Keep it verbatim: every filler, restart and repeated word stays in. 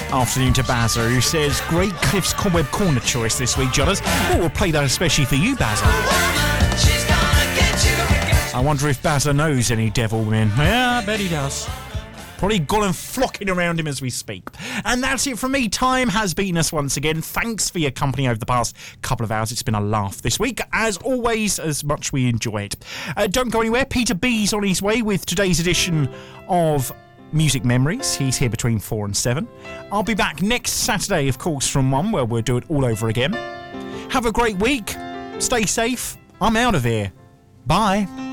Afternoon to Bazza, who says, great Cliff's Cobweb Corner choice this week, Jodders. Oh, we'll play that especially for you, Bazza. I wonder if Bazza knows any devil men. Yeah, I bet he does. Probably got them flocking around him as we speak. And that's it from me. Time has beaten us once again. Thanks for your company over the past couple of hours. It's been a laugh this week. As always, as much we enjoy it. Uh, don't go anywhere. Peter B's on his way with today's edition of Music Memories. He's here between four and seven. I'll be back next Saturday, of course, from one, where we'll do it all over again. Have a great week. Stay safe. I'm out of here. Bye.